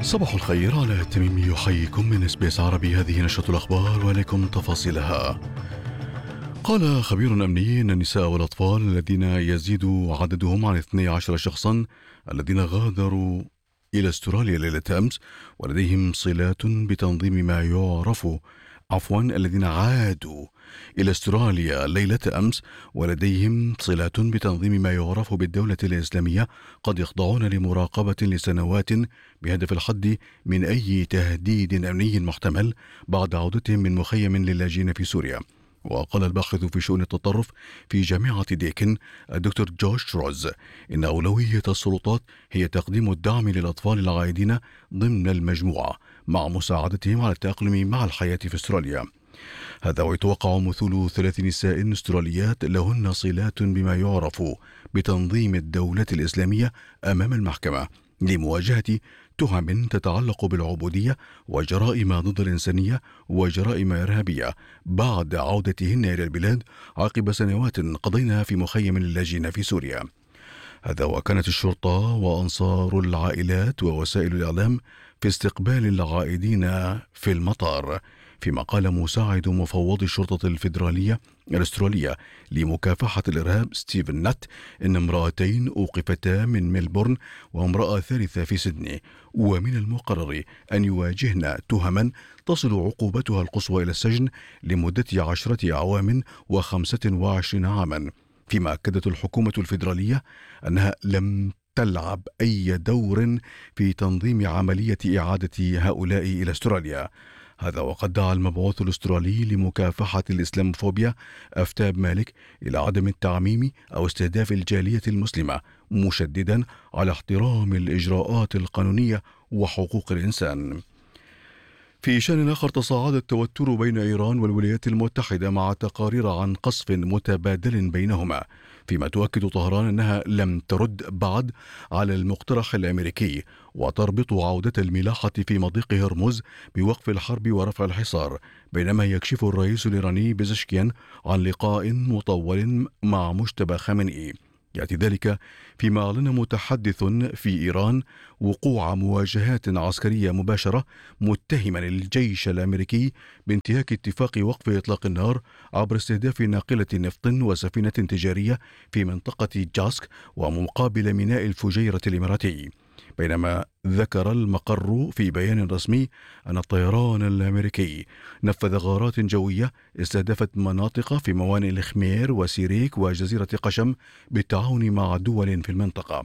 صباح الخير على التميم، يحييكم من SBS عربي. هذه نشرة الأخبار ولكم تفاصيلها. قال خبير أمني أن النساء والأطفال الذين يزيد عددهم عن 12 شخصا الذين غادروا إلى أستراليا ليلة أمس ولديهم صلات بتنظيم ما يعرف الذين عادوا إلى أستراليا ليلة أمس ولديهم صلات بتنظيم ما يعرف بالدولة الإسلامية قد يخضعون لمراقبة لسنوات بهدف الحد من أي تهديد أمني محتمل بعد عودتهم من مخيم للاجئين في سوريا. وقال الباحث في شؤون التطرف في جامعة ديكن الدكتور جوش روز إن أولوية السلطات هي تقديم الدعم للأطفال العائدين ضمن المجموعة مع مساعدتهم على التأقلم مع الحياة في أستراليا. هذا ويتوقع مثول 3 نساء أستراليات لهن صلات بما يعرف بتنظيم الدولة الإسلامية أمام المحكمة لمواجهة تهم تتعلق بالعبودية وجرائم ضد الإنسانية وجرائم إرهابية بعد عودتهن إلى البلاد عقب سنوات قضيناها في مخيم للاجئين في سوريا. هذا وكانت الشرطة وأنصار العائلات ووسائل الإعلام في استقبال العائدين في المطار، فيما قال مساعد مفوض الشرطة الفيدرالية الأسترالية لمكافحة الإرهاب ستيفن نات إن امرأتين أوقفتا من ملبورن وامرأة ثالثة في سيدني، ومن المقرر أن يواجهن تهما تصل عقوبتها القصوى إلى السجن لمدة 10 أعوام و25 عاما. فيما أكدت الحكومة الفيدرالية أنها لم تلعب أي دور في تنظيم عملية إعادة هؤلاء إلى أستراليا. هذا وقد دعا المبعوث الأسترالي لمكافحة الإسلاموفوبيا أفتاب مالك إلى عدم التعميم أو استهداف الجالية المسلمة، مشددا على احترام الإجراءات القانونية وحقوق الإنسان. في شأن آخر، تصاعد التوتر بين إيران والولايات المتحدة مع تقارير عن قصف متبادل بينهما، فيما تؤكد طهران أنها لم ترد بعد على المقترح الأمريكي وتربط عودة الملاحة في مضيق هرمز بوقف الحرب ورفع الحصار، بينما يكشف الرئيس الإيراني بيزشكيان عن لقاء مطول مع مجتبى خامنئي. يأتي ذلك فيما أعلن متحدث في إيران وقوع مواجهات عسكرية مباشرة متهما الجيش الأمريكي بانتهاك اتفاق وقف إطلاق النار عبر استهداف ناقلة نفط وسفينة تجارية في منطقة جاسك ومقابل ميناء الفجيرة الإماراتي. بينما ذكر المقر في بيان رسمي أن الطيران الأمريكي نفذ غارات جوية استهدفت مناطق في موانئ الخمير وسيريك وجزيرة قشم بالتعاون مع دول في المنطقة.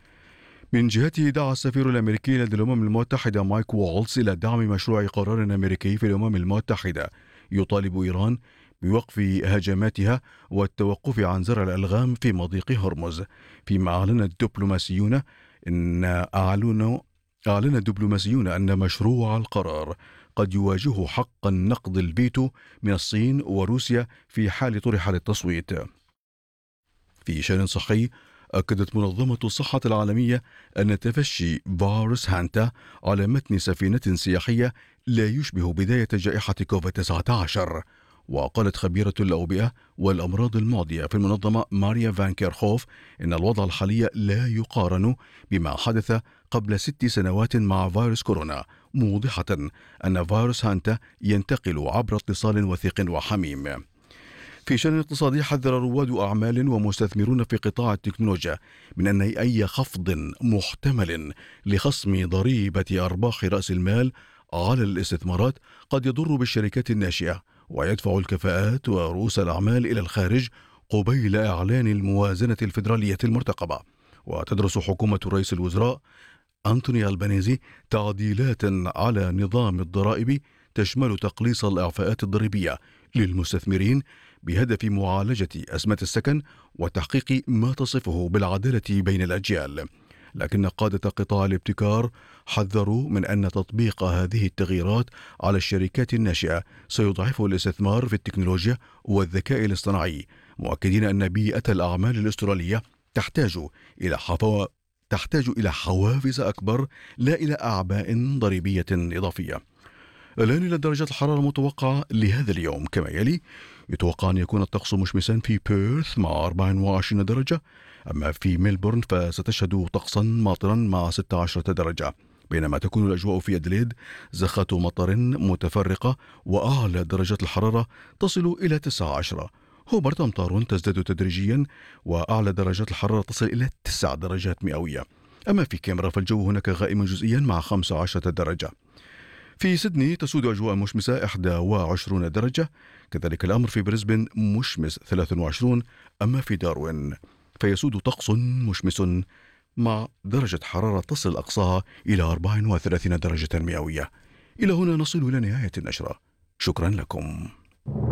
من جهته، دعا السفير الأمريكي لدى الأمم المتحدة مايك وولز إلى دعم مشروع قرار أمريكي في الأمم المتحدة يطالب إيران بوقف هجماتها والتوقف عن زرع الألغام في مضيق هرمز. فيما أعلن الدبلوماسيون أن مشروع القرار قد يواجه حق نقض الفيتو من الصين وروسيا في حال طرح للتصويت. في شأن صحي، أكدت منظمة الصحة العالمية أن تفشي فيروس هانتا على متن سفينة سياحية لا يشبه بداية جائحة كوفيد-19. وقالت خبيرة الأوبئة والأمراض المعدية في المنظمة ماريا فان كيرخوف إن الوضع الحالي لا يقارن بما حدث قبل 6 سنوات مع فيروس كورونا، موضحة أن فيروس هانتا ينتقل عبر اتصال وثيق وحميم. في شأن اقتصادي، حذر رواد أعمال ومستثمرون في قطاع التكنولوجيا من أن أي خفض محتمل لخصم ضريبة أرباح رأس المال على الاستثمارات قد يضر بالشركات الناشئة ويدفع الكفاءات ورؤوس الأعمال إلى الخارج قبيل إعلان الموازنة الفيدرالية المرتقبة. وتدرس حكومة رئيس الوزراء أنتوني ألبانيزي تعديلات على نظام الضرائب تشمل تقليص الإعفاءات الضريبية للمستثمرين بهدف معالجة أزمة السكن وتحقيق ما تصفه بالعدالة بين الأجيال. لكن قادة قطاع الابتكار حذروا من أن تطبيق هذه التغييرات على الشركات الناشئة سيضعف الاستثمار في التكنولوجيا والذكاء الاصطناعي، مؤكدين أن بيئة الأعمال الأسترالية تحتاج إلى حوافز أكبر لا إلى أعباء ضريبية إضافية. الآن إلى درجات الحرارة المتوقعة لهذا اليوم كما يلي: يتوقع أن يكون الطقس مشمسا في بيرث مع 24 درجة، أما في ميلبورن فستشهد طقسا ماطرا مع 16 درجة. بينما تكون الأجواء في أدليد زخات مطر متفرقة، وأعلى درجات الحرارة تصل إلى 19. هوبرت أمطار تزداد تدريجيا، وأعلى درجات الحرارة تصل إلى 9 درجات مئوية. أما في كاميرا فالجو هناك غائم جزئيا مع 15 درجة. في سيدني تسود أجواء مشمسة 21 درجة، كذلك الأمر في بريسبن مشمس 23. أما في داروين فيسود طقس مشمس مع درجة حرارة تصل أقصاها إلى 34 درجة مئوية. إلى هنا نصل إلى نهاية النشرة. شكرا لكم.